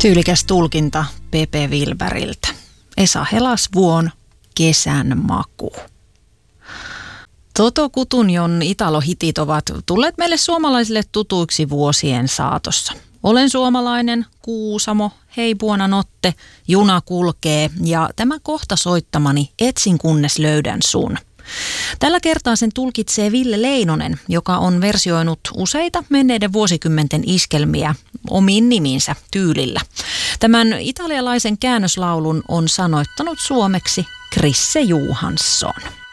Tyylikäs tulkinta Pepe Wilbergiltä. Esa Helasvuon Kesän maku. Toto Cutugnon Italo-hitit ovat tulleet meille suomalaisille tutuiksi vuosien saatossa. Olen suomalainen, Kuusamo, Hei buonanotte, Juna kulkee ja tämä kohta soittamani Etsin kunnes löydän sun. Tällä kertaa sen tulkitsee Ville Leinonen, joka on versioinut useita menneiden vuosikymmenten iskelmiä omiin nimiinsä tyylillä. Tämän italialaisen käännöslaulun on sanoittanut suomeksi Krisse Johansson.